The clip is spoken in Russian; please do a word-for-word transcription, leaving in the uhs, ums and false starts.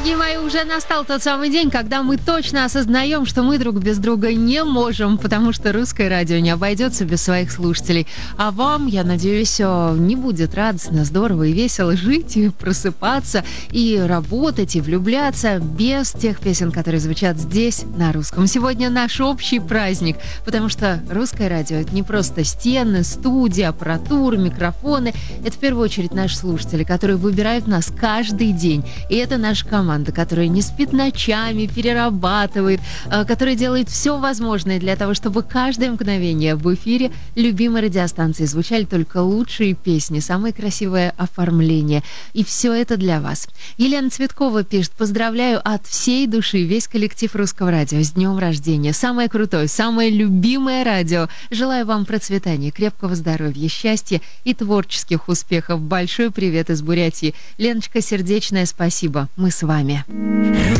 Дорогие мои, уже настал тот самый день, когда мы точно осознаем, что мы друг без друга не можем, потому что русское радио не обойдется без своих слушателей. А вам, я надеюсь, не будет радостно, здорово и весело жить, и просыпаться, и работать, и влюбляться без тех песен, которые звучат здесь, на русском. Сегодня наш общий праздник, потому что русское радио — это не просто стены, студия, аппаратура, микрофоны. Это в первую очередь наши слушатели, которые выбирают нас каждый день. И это наша команда, которая не спит ночами, перерабатывает, которая делает все возможное для того, чтобы каждое мгновение в эфире любимой радиостанции звучали только лучшие песни, самое красивое оформление. И все это для вас. Елена Цветкова пишет: поздравляю от всей души весь коллектив Русского радио с днем рождения. Самое крутое, самое любимое радио. Желаю вам процветания, крепкого здоровья, счастья и творческих успехов. Большой привет из Бурятии. Леночка, сердечное спасибо. Мы с вами.